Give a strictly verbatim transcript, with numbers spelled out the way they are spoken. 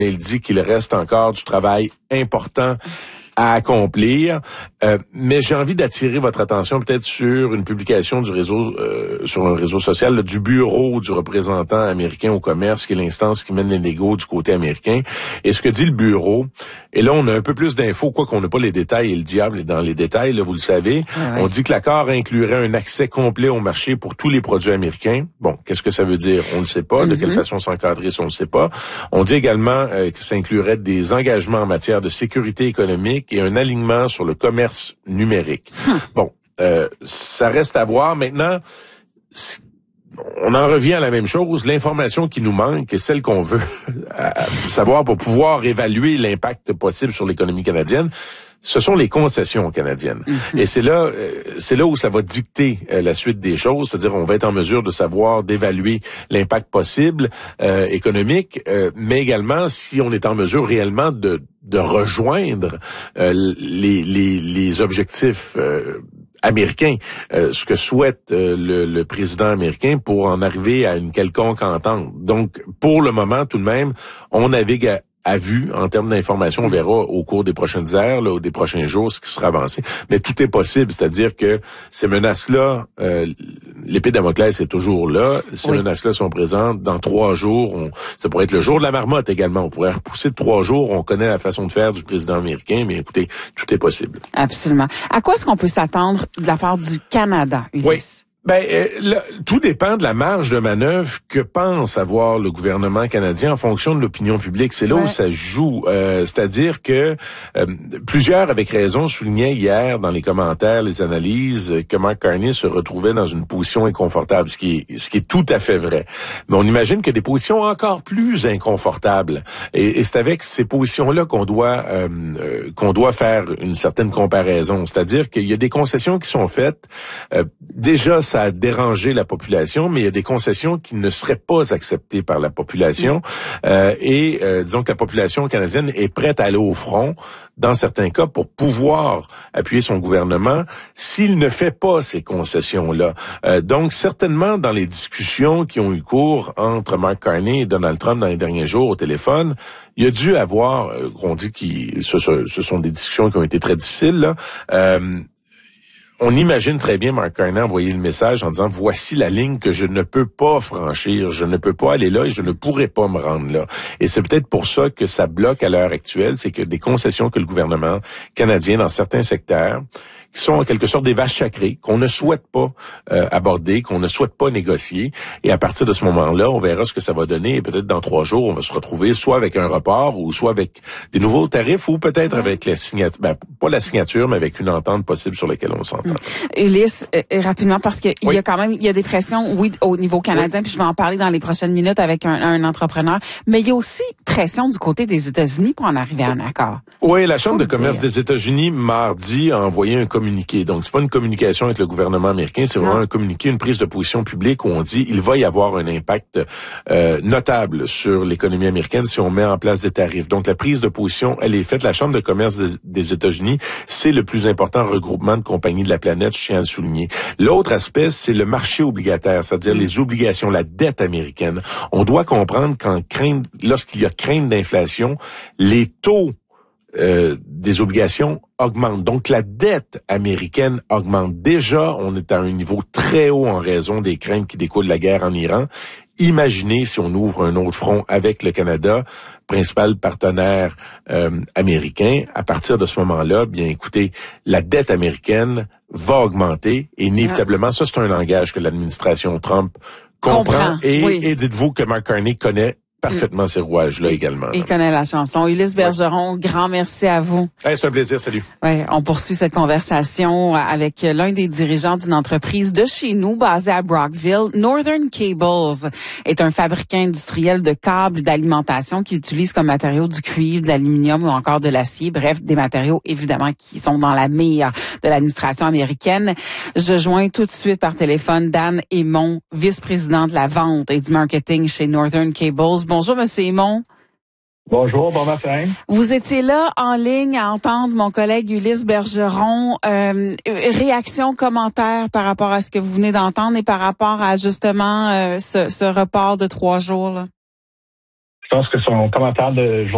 Il dit qu'il reste encore du travail important à accomplir, euh, mais j'ai envie d'attirer votre attention peut-être sur une publication du réseau, euh, sur un réseau social là, du bureau du représentant américain au commerce, qui est l'instance qui mène les négos du côté américain. Et ce que dit le bureau, et là on a un peu plus d'infos, quoi qu'on n'a pas les détails, et le diable est dans les détails, là, vous le savez. Ah ouais. On dit que l'accord inclurait un accès complet au marché pour tous les produits américains. Bon, qu'est-ce que ça veut dire? On ne sait pas. Mm-hmm. De quelle façon s'encadrer, on ne sait pas. On dit également euh, que ça inclurait des engagements en matière de sécurité économique et un alignement sur le commerce numérique. Hum. Bon, euh, ça reste à voir. Maintenant, on en revient à la même chose. L'information qui nous manque est celle qu'on veut savoir pour pouvoir évaluer l'impact possible sur l'économie canadienne. Ce sont les concessions canadiennes. Mm-hmm. Et c'est là, c'est là où ça va dicter euh, la suite des choses. C'est-à-dire, on va être en mesure de savoir, d'évaluer l'impact possible euh, économique, euh, mais également si on est en mesure réellement de, de rejoindre euh, les, les, les objectifs euh, américains, euh, ce que souhaite euh, le, le président américain pour en arriver à une quelconque entente. Donc, pour le moment, tout de même, on navigue à à vue, en termes d'information, on verra au cours des prochaines heures, là, ou des prochains jours, ce qui sera avancé. Mais tout est possible, c'est-à-dire que ces menaces-là, euh, l'épée de Damoclès est toujours là. Ces oui. menaces-là sont présentes. Dans trois jours, on, ça pourrait être le jour de la marmotte également. On pourrait repousser de trois jours. On connaît la façon de faire du président américain, mais écoutez, tout est possible. Absolument. À quoi est-ce qu'on peut s'attendre de la part du Canada, Ulysse? Oui. Ben, euh, là, tout dépend de la marge de manœuvre que pense avoir le gouvernement canadien en fonction de l'opinion publique. C'est là ouais. où ça joue. Euh, c'est-à-dire que euh, plusieurs, avec raison, soulignaient hier dans les commentaires, les analyses, que Mark Carney se retrouvait dans une position inconfortable, ce qui est, ce qui est tout à fait vrai. Mais on imagine que des positions encore plus inconfortables. Et, et c'est avec ces positions-là qu'on doit euh, euh, qu'on doit faire une certaine comparaison. C'est-à-dire qu'il y a des concessions qui sont faites. Euh, déjà, ça a dérangé la population, mais il y a des concessions qui ne seraient pas acceptées par la population. Euh, et euh, disons que la population canadienne est prête à aller au front, dans certains cas, pour pouvoir appuyer son gouvernement s'il ne fait pas ces concessions-là. Euh, donc, certainement, dans les discussions qui ont eu cours entre Mark Carney et Donald Trump dans les derniers jours au téléphone, il y a dû avoir, euh, on dit que ce, ce, ce sont des discussions qui ont été très difficiles, là, euh, on imagine très bien Mark Carney envoyer le message en disant « Voici la ligne que je ne peux pas franchir, je ne peux pas aller là et je ne pourrai pas me rendre là. » Et c'est peut-être pour ça que ça bloque à l'heure actuelle, c'est que des concessions que le gouvernement canadien dans certains secteurs, qui sont en quelque sorte des vaches sacrées, qu'on ne souhaite pas euh, aborder, qu'on ne souhaite pas négocier. Et à partir de ce moment-là, on verra ce que ça va donner. Et peut-être dans trois jours, on va se retrouver soit avec un report, ou soit avec des nouveaux tarifs, ou peut-être avec la signature, ben, pas la signature, mais avec une entente possible sur laquelle on s'entend. Mmh. Ulysse, euh, rapidement, parce qu'il oui. y a quand même, il y a des pressions, oui, au niveau canadien, oui. puis je vais en parler dans les prochaines minutes avec un, un entrepreneur, mais il y a aussi pression du côté des États-Unis pour en arriver à un accord. Oui, la Chambre de commerce des États-Unis, mardi, a envoyé un communiqué. Donc, c'est pas une communication avec le gouvernement américain, c'est vraiment non. un communiqué, une prise de position publique où on dit il va y avoir un impact euh, notable sur l'économie américaine si on met en place des tarifs. Donc, la prise de position, elle est faite. La Chambre de commerce des, des États-Unis, c'est le plus important regroupement de compagnies de la planète, je tiens à le souligner. L'autre aspect, c'est le marché obligataire, c'est-à-dire mmh. les obligations, la dette américaine. On doit comprendre qu'en crainte, lorsqu'il y a crainte d'inflation, les taux Euh, des obligations augmentent. Donc, la dette américaine augmente. Déjà, on est à un niveau très haut en raison des craintes qui découlent de la guerre en Iran. Imaginez si on ouvre un autre front avec le Canada, principal partenaire euh, américain. À partir de ce moment-là, bien écoutez, la dette américaine va augmenter et inévitablement, ça c'est un langage que l'administration Trump comprend. comprend et, oui. et dites-vous que Mark Carney connaît parfaitement ces rouages-là également. Il connaît la chanson. Ulysse Bergeron, ouais. grand merci à vous. Hey, c'est un plaisir, salut. Ouais, on poursuit cette conversation avec l'un des dirigeants d'une entreprise de chez nous, basée à Brockville. Northern Cables est un fabricant industriel de câbles d'alimentation qui utilise comme matériaux du cuivre, de l'aluminium ou encore de l'acier. Bref, des matériaux évidemment qui sont dans la mire de l'administration américaine. Je joins tout de suite par téléphone Dan Aymon, vice-président de la vente et du marketing chez Northern Cables. Bonjour, Monsieur Aymon. Bonjour, bon matin. Vous étiez là en ligne à entendre mon collègue Ulysse Bergeron. Euh, réaction, commentaire par rapport à ce que vous venez d'entendre et par rapport à justement euh, ce, ce report de trois jours, là? Je pense que son commentaire de